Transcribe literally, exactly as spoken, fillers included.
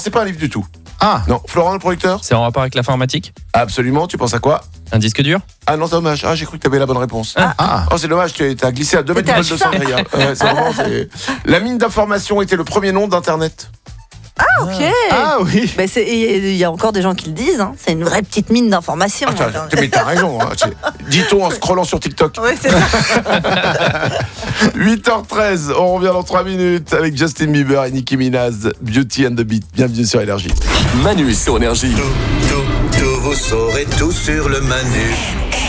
c'est pas un livre du tout. Ah. Non, Florent, le producteur? C'est en rapport avec l'informatique? Absolument, tu penses à quoi? Un disque dur? Ah non, c'est dommage. Ah, j'ai cru que tu avais la bonne réponse. Ah. Ah. Oh, c'est dommage, tu as glissé à deux mètres du bol de sangria. Ouais, c'est vraiment, c'est... La mine d'information était le premier nom d'Internet. Ah, ok. Ah oui. Bah, c'est- Il y a encore des gens qui le disent. Hein. C'est une vraie petite mine d'informations. Ah, t'as, Attends. mais t'as raison. Hein, c'est- dit-on en scrollant sur TikTok. Ouais, c'est ça. huit heures treize, on revient dans trois minutes avec Justin Bieber et Nicki Minaj, Beauty and the Beat. Bienvenue sur Énergie. Manu sur Énergie. Tout, tout, tout, vous saurez tout sur le Manu.